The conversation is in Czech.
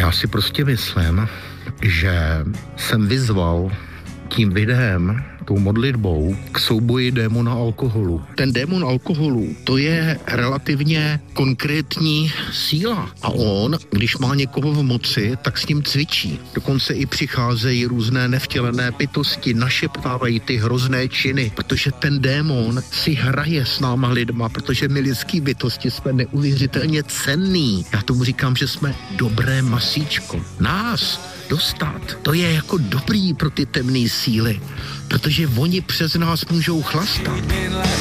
A já si prostě myslím, že jsem vyzval tím videem, tou modlitbou k souboji démona alkoholu. Ten démon alkoholu, to je relativně konkrétní síla. A on, když má někoho v moci, tak s ním cvičí. Dokonce i přicházejí různé nevtělené bytosti, našeptávají ty hrozné činy, protože ten démon si hraje s náma lidma, protože my lidský bytosti jsme neuvěřitelně cenný. Já tomu říkám, že jsme dobré masíčko. Nás dostat, to je jako dobrý pro ty temné síly, protože oni přes nás můžou chlastat.